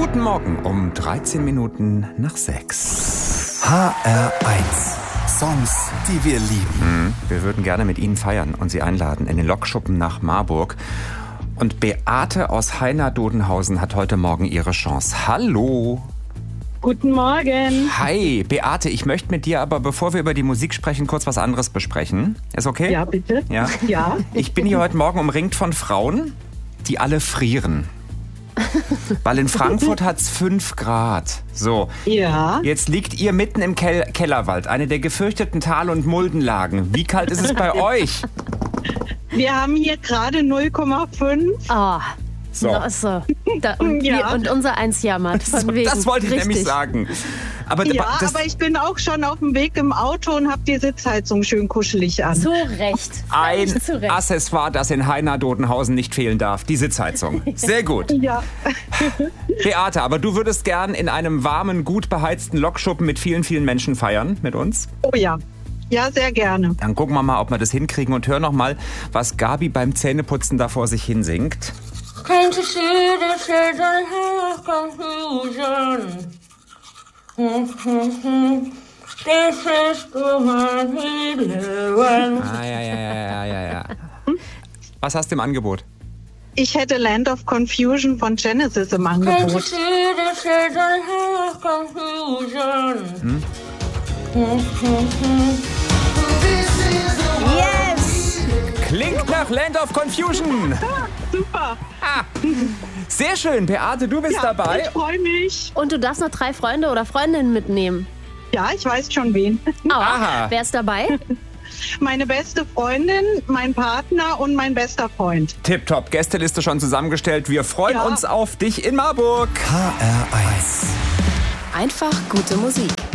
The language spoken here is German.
Guten Morgen um 13 Minuten nach 6. HR1. Songs, die wir lieben. Wir würden gerne mit Ihnen feiern und Sie einladen in den Lokschuppen nach Marburg. Und Beate aus Heiner-Dodenhausen hat heute Morgen ihre Chance. Hallo. Guten Morgen. Hi, Beate, ich möchte mit dir aber, bevor wir über die Musik sprechen, kurz was anderes besprechen. Ist okay? Ja, bitte. Ja. Ja. Ich bin hier heute Morgen umringt von Frauen, die alle frieren. Weil in Frankfurt hat es 5 Grad. So, Ja. jetzt liegt ihr mitten im Kellerwald, eine der gefürchteten Tal- und Muldenlagen. Wie kalt ist es bei euch? Wir haben hier gerade 0,5. Oh, So. Ja. und unser Eins jammert. Von wegen. Das wollte ich Richtig. nämlich sagen. Aber, Ja, das, aber ich bin auch schon auf dem Weg im Auto und habe die Sitzheizung schön kuschelig an. Zu Recht. ein Völlig zu Recht. Accessoire, das in Heiner-Dodenhausen nicht fehlen darf, die Sitzheizung. Sehr gut. Ja. Beate, aber du würdest gern in einem warmen, gut beheizten Lokschuppen mit vielen, vielen Menschen feiern mit uns? Oh ja. Ja, sehr gerne. Dann gucken wir mal, ob wir das hinkriegen und hör noch mal, was Gabi beim Zähneputzen da vor sich hin singt. Can't you see the shades of confusion? This is the one we live in. Ja. Was hast du im Angebot? Ich hätte Land of Confusion von Genesis im Can't you Angebot. see the shades of confusion? Yes! Klingt nach Land of Confusion. Super. Sehr schön, Beate, du bist Ja, dabei. ich freue mich. Und du darfst noch 3 Freunde oder Freundinnen mitnehmen. Ja, ich weiß schon wen. Aha. Wer ist dabei? Meine beste Freundin, mein Partner und mein bester Freund. Tipptopp, Gästeliste schon zusammengestellt. Wir freuen Ja. uns auf dich in Marburg. HR1. Einfach gute Musik.